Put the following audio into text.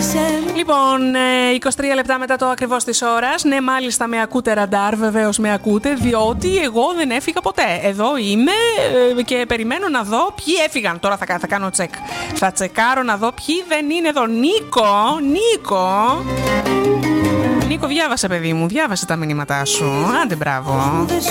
Λοιπόν, 23 λεπτά μετά το ακριβώς της ώρας. Ναι, μάλιστα με ακούτε ραντάρ, βεβαίως με ακούτε, διότι εγώ δεν έφυγα ποτέ. Εδώ είμαι και περιμένω να δω ποιοι έφυγαν. Τώρα θα κάνω τσεκ. Θα τσεκάρω να δω ποιοι δεν είναι εδώ. Νίκο, διάβασε παιδί μου, διάβασε τα μηνύματά σου. Άντε μπράβο.